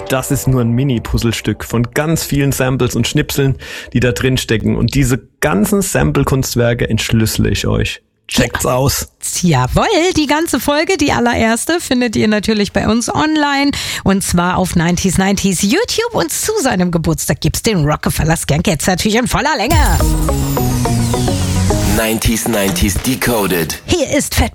das ist nur ein Mini-Puzzlestück von ganz vielen Samples und Schnipseln, die da drin stecken. Und diese ganzen Sample-Kunstwerke entschlüssele ich euch. Checkt's aus. Jawohl, die ganze Folge, die allererste, findet ihr natürlich bei uns online. Und zwar auf 90s YouTube. Und zu seinem Geburtstag gibt's den Rockefeller Skank jetzt natürlich in voller Länge. 90s Decoded. Hier ist Fat